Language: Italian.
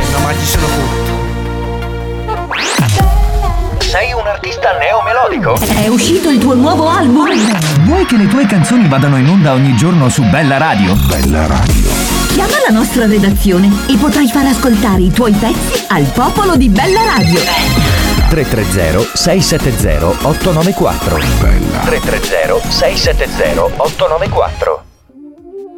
No, ma ci sono pure. Sei un artista neomelodico? È uscito il tuo nuovo album? Vuoi che le tue canzoni vadano in onda ogni giorno su Bella Radio? Bella Radio. Chiama la nostra redazione e potrai far ascoltare i tuoi pezzi al popolo di Bella Radio. 330-670-894. Bella. 330-670-894.